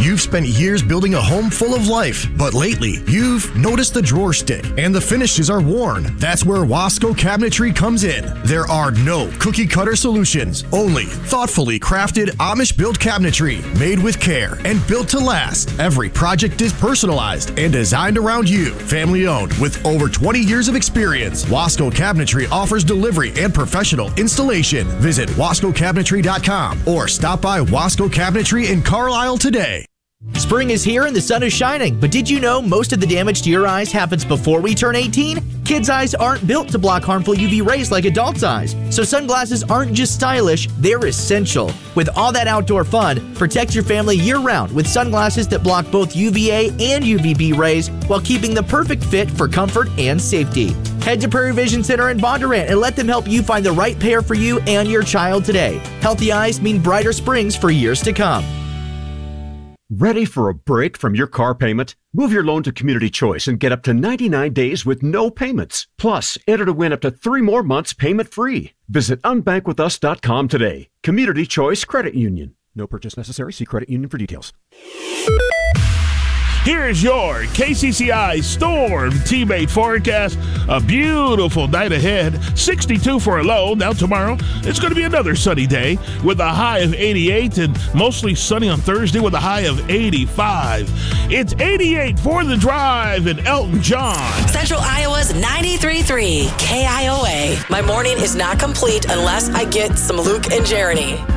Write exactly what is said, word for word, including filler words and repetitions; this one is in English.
You've spent years building a home full of life, but lately, you've noticed the drawer stick and the finishes are worn. That's where Wasco Cabinetry comes in. There are no cookie-cutter solutions, only thoughtfully crafted Amish-built cabinetry, made with care and built to last. Every project is personalized and designed around you. Family-owned with over twenty years of experience, Wasco Cabinetry offers delivery and professional installation. Visit wasco cabinetry dot com or stop by Wasco Cabinetry in Carlisle today. Spring is here and the sun is shining, but did you know most of the damage to your eyes happens before we turn eighteen? Kids' eyes aren't built to block harmful U V rays like adults' eyes, so sunglasses aren't just stylish, they're essential. With all that outdoor fun, protect your family year-round with sunglasses that block both U V A and U V B rays while keeping the perfect fit for comfort and safety. Head to Prairie Vision Center in Bondurant and let them help you find the right pair for you and your child today. Healthy eyes mean brighter springs for years to come. Ready for a break from your car payment? Move your loan to Community Choice and get up to ninety-nine days with no payments. Plus, enter to win up to three more months payment-free. Visit unbank with us dot com today. Community Choice Credit Union. No purchase necessary. See credit union for details. Here's your K C C I Storm Teammate forecast. A beautiful night ahead. sixty-two for a low. Now tomorrow, it's going to be another sunny day with a high of eighty-eight and mostly sunny on Thursday with a high of eighty-five. It's eighty-eight for the drive in Elton John. Central Iowa's ninety-three point three K I O A. My morning is not complete unless I get some Luke and Jeremy.